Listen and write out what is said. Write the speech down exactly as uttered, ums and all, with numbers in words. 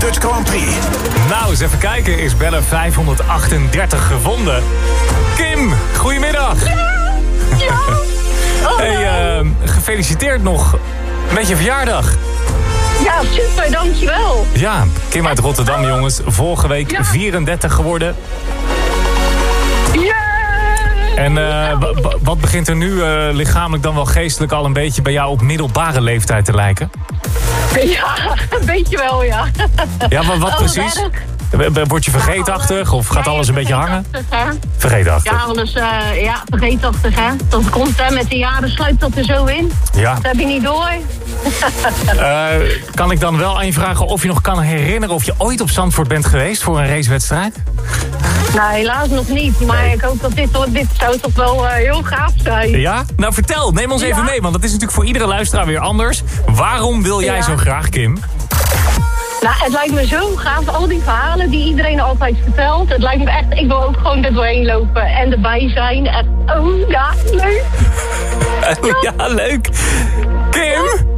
Dutch Grand Prix. Nou, eens even kijken. Is bellen vijfhonderdachtendertig gevonden. Kim, goedemiddag. Ja! Ja! Oh, Hey, uh, gefeliciteerd nog met je verjaardag. ja, super, dankjewel. Ja, Kim uit Rotterdam, jongens. Vorige week Ja. vierendertig geworden. Ja! En uh, w- w- wat begint er nu uh, lichamelijk dan wel geestelijk al een beetje bij jou op middelbare leeftijd te lijken? Ja, een beetje wel, ja. Ja, maar wat Oh, precies? erg. Word je vergeetachtig of gaat Nee, alles een beetje hangen? vergeetachtig, hè. Vergeetachtig. Ja, alles, uh, ja, vergeetachtig, hè. Dat komt, hè, met de jaren sluipt dat er zo in. Ja. Dat heb je niet door. Uh, kan ik dan wel aan je vragen of je nog kan herinneren of je ooit op Zandvoort bent geweest voor een racewedstrijd? Nou, helaas nog niet. Maar Nee. ik hoop dat dit, dit zou toch wel uh, heel gaaf zijn. Ja? Nou, vertel. Neem ons even Ja. mee, want dat is natuurlijk voor iedere luisteraar weer anders. Waarom wil jij Ja. zo graag, Kim? Nou, het lijkt me zo gaaf, al die verhalen die iedereen altijd vertelt. Het lijkt me echt, ik wil ook gewoon er doorheen lopen en erbij zijn. Echt, oh ja, leuk. Ja, leuk. Kim?